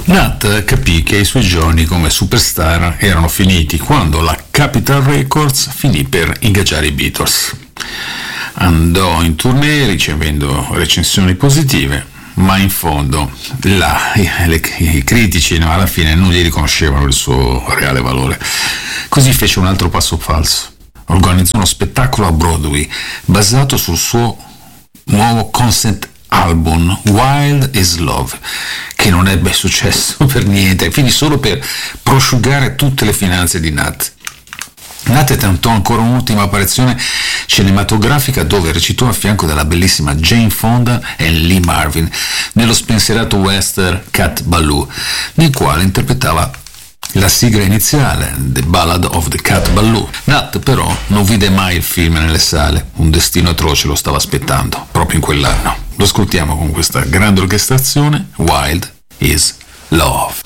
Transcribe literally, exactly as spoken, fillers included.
Nat capì che i suoi giorni come superstar erano finiti quando la Capitol Records finì per ingaggiare i Beatles. Andò in tournée ricevendo recensioni positive, ma in fondo la, le, i critici no, alla fine non gli riconoscevano il suo reale valore. Così fece un altro passo falso. Organizzò uno spettacolo a Broadway basato sul suo nuovo concept album Wild is Love, che non ebbe successo per niente, finì solo per prosciugare tutte le finanze di Nat. Nat tentò ancora un'ultima apparizione cinematografica dove recitò a fianco della bellissima Jane Fonda e Lee Marvin nello spensierato western Cat Ballou, nel quale interpretava la sigla iniziale, The Ballad of the Cat Ballou. Nat però non vide mai il film nelle sale, un destino atroce lo stava aspettando proprio in quell'anno. Lo ascoltiamo con questa grande orchestrazione, Wild is Love.